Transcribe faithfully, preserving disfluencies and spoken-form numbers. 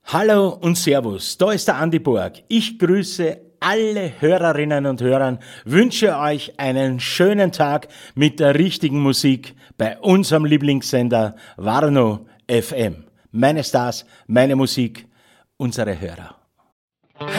Hallo und Servus, da ist der Andi Borg. Ich grüße alle Hörerinnen und Hörer, wünsche euch einen schönen Tag mit der richtigen Musik bei unserem Lieblingssender Warnow F M. Meine Stars, meine Musik, unsere Hörer.